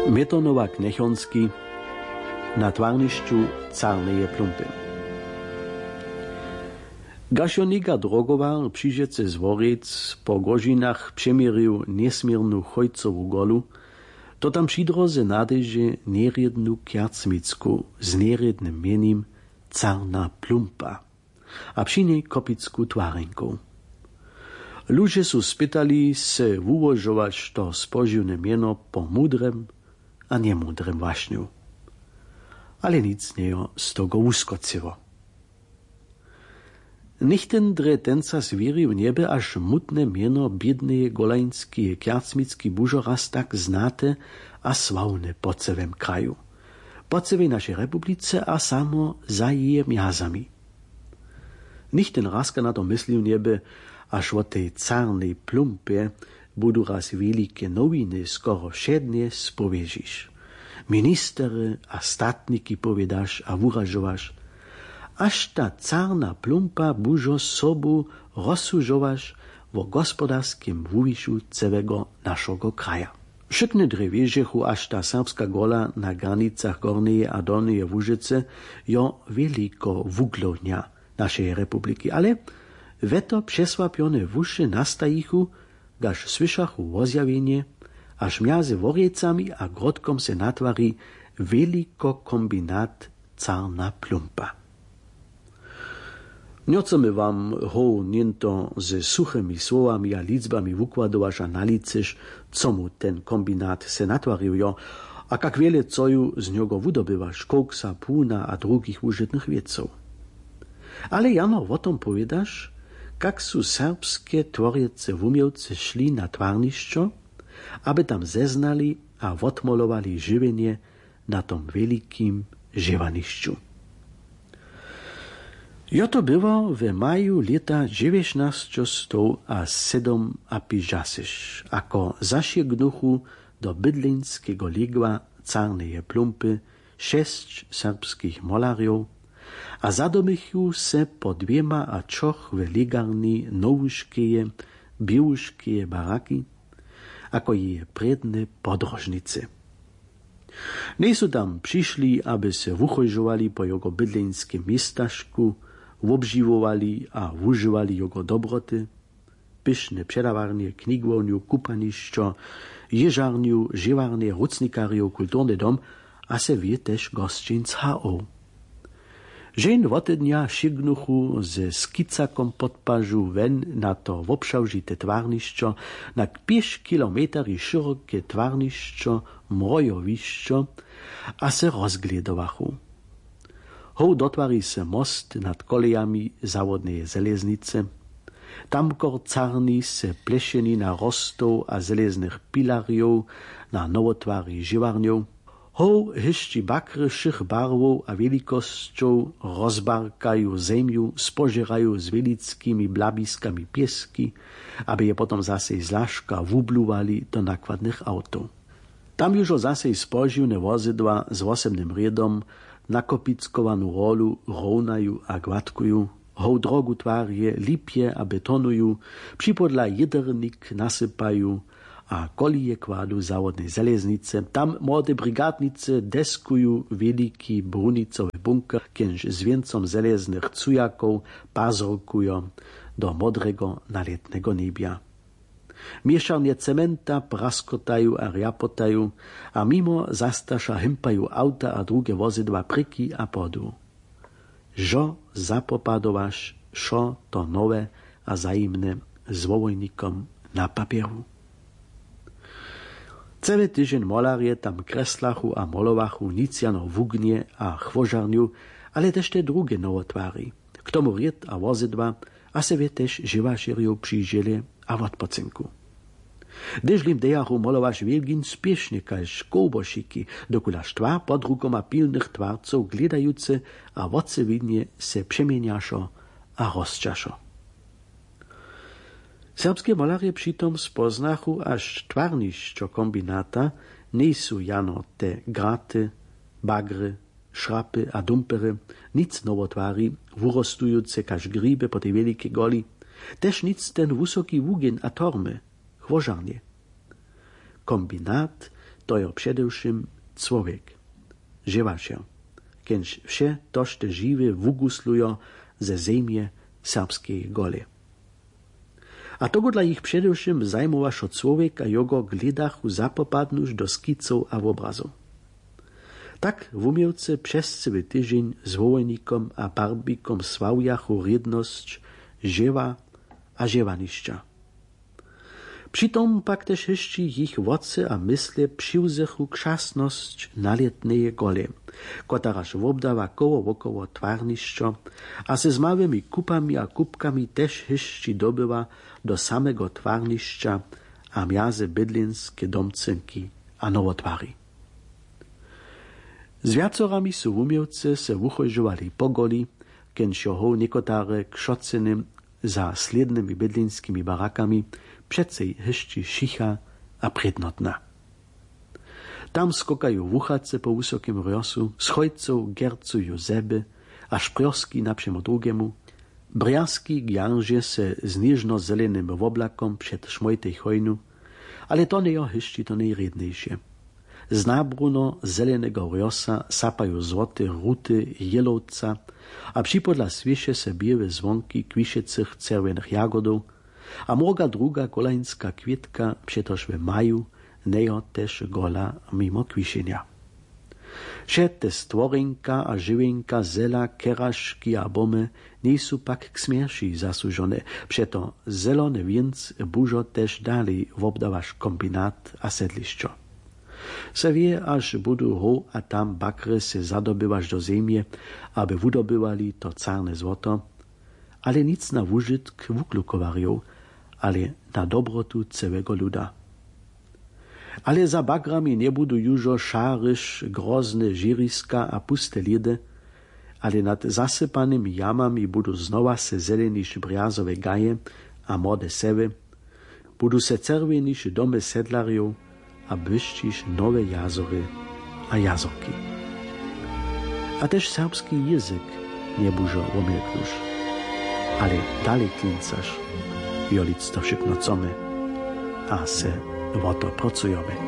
Metonowa Knechonsky na twarnišću Carneje Plumpy. Gašonika drogovar přižece z Worec po gožinach přemieril nesmiernu chojcovu golu, to tam přidroze nadeže neriednu kjacmicku z neriednym mienim Carna Plumpa, a při nej kopicku twarenku. Ludzie su spytali se ułożować to spożywne mieno po mudrem a niemudrem waśniu. Ale nic nie z tego uskoczyło. Nichten dre tenca zwiri w niebe, aż mutne mieno biedneje golańskie kjacmicki bużo raz tak znate a sławne po całym kraju. Po całej naszej republice a samo za jej miazami. Nichten raz na to myśli w niebe, aż o tej Carnej Plumpie budu raz wielkie nowiny skoro wszednie spowiezisz. Ministery a statniki powiedziasz a urażowasz, aż ta Carna Plumpa bużo sobu rozsużowasz w gospodarskim wuwiszu całego naszego kraja. Wszyscy drewieżechu, aż ta serbska gola na granicach Gorneje a Dolneje Łużyce jo wielko wuglownia naszej republiki, ale weto przesłapione wuszy nastajichu, gaż słyszachu wozjawienie, aż miazy Worejcami a Grodkom se natwari wielko kombinat Carna Plumpa. Nie chcemy wam niento ze suchymi słowami a liczbami wukładować a naliczyć, co mu ten kombinat se natwarił jo, a jak wiele coju z niego wydobywasz koksa, puna a drugich użytnych wieców. Ale jano o tom powiedasz, jak su serbskie tworjece wumiewce szli na twarniszczo, aby tam zeznali a odmolowali żywienie na tom wielkim żywaniszczu. Jo to było w maju lata 1957, ako zasiegnuchu do bydlińskiego ligła Carneje Plumpy 6 serbskich molariów, a zadomychił se po 2 a 3 w ligarni nowuszkieje, białuszkieje baraki, ako je predne podrożnice. Nie su tam przyszli, aby se wuchojżowali po jego bydlińskim miastaszku, obżywowali a używali jego dobroty, pyszne przedawarnie, knigłowniu, kupaniszczo, jeżarniu, żywarnie, rucnikariu, kulturny dom, a se wie też gościńc HO. Żeń wote dnia šignuchu ze skicakom podpažu ven na to obšavžite tvarnišćo, na 5 kilometri široke tvarnišćo, mrojovišćo, a se rozgledovachu. Ho dotvari se most nad kolejami zawodneje železnice, tamkor carni se plešeni na rostov a železnych pilarjov na novotvari živarňov, ho hišči bakry všich barwów a wielkością rozbarkają ziemiu, spożerają z wielickimi blabiskami pieski, aby je potom zase zlaška wubluwali do nakładnych autów. Tam już zase spożywne wozydła z 8 riedom na kopickowaną rolu równają a gładkują, ho drogu twarje, lipje a betonują, przypodla jedernik nasypają, a kolije kładu zawodnej żeleznice. Tam młode brygadnice deskują wielki brunicowy bunker, kiedyś z więcą żeleznych cujaków pazorkują do modrego naletnego niebia. Mieszarnie cementa praskotają a riapotają, a mimo zastasza hympają auta a drugie wozydła pryki a podu. Żo zapopadowasz, szo to nowe a zajemne z wojnikom na papieru. Cały tydzień molarje tam kreslachu a molowachu nicjano wugnie a chwożarniu, ale też te drugie nowotwary. K tomu ried a wozydła, a se też żywaširju przyjdzieli a w odpoczynku. Dyżlim dejachu molowasz wielgin spiesznie kaž kołbosiki, dokulaż twa pod rukoma pilnych twarców gledające a wocevidnie se przemieniaszo a rozczaszo. Serbskie molarje přitom spoznachu, až tvarnišćo kombinata nisu jano te graty, bagry, šrapy a dumpery, nic nowotwari, urostujúce kaž gríbe po tej wielkiej goli, też nic ten wysoki wugień a tormy, chwożarnie. Kombinat to je především człowiek, żywaciel, kęż wše tošte žiwe wuguslujo ze zemje serbskiej gole. A to dla ich především zajmowašo człowiek a jego gledachu zapopadnuž do skicov a obrazov. Tak w umiewce przez cały tydzień z wołenikom a barbikom sławiachu redność żywa a żywaniszcza. Přitom pak też jeszcze ich wodce a mysle přiwzechu krzasność nalietneje gole, kotaraż wobdawa koło twarniszczo, a se z małymi kupami a kupkami też jeszcze dobywa do samego twarniszcza a miaze bydlinskie domcynki a nowotwary. Z wiacorami su w umiewce se wuchojżowali po goli, kęż ho niekotare krzociny za slednymi bydlinskimi barakami přecej hešći šicha a prednotna. Tam skokajú wuchace po wysokim rjosu, z chojcov gercujú zeby a šprjoski naprzemo drugiemu, briaski gjarže se z nižno-zelenym oblakom před šmojtej chojnu, ale to nie je hešći to nejrednejšie. Z nábruno zelenego rjosa sapajú złote ruty jelovca a připodla svieše se biele zvonky kvišecych czervených jagodov a mnoga druga kolańska kwitka przetoż w maju nejo też gola mimo kwiszenia. Wše te stworenka a żywienka zela, keraški a bomy nie są pak k smierši zasłużone, przeto zelone więc bużo też dalej wobdawasz kombinat a sedliszczo. Se wie, aż budu ho a tam bakry se zadobywasz do ziemie, aby wudobywali to carne złoto, ale nic na wużytk wuklukowariów, ale na dobrotu całego luda. Ale za bagrami nie budu jużo szarysz, grozne žiriska a puste lidy, ale nad zasypanymi jamami budu znowa se zeleniš brjazowe gaje a młode sewy, budu se czerweniš domy sedlariów, a błyszczysz nowe jazory a jazorki. A też serbski język nie bużo omilknusz, ale dalej klincasz, jolic to wszystko chcemy, a se o to pracujemy.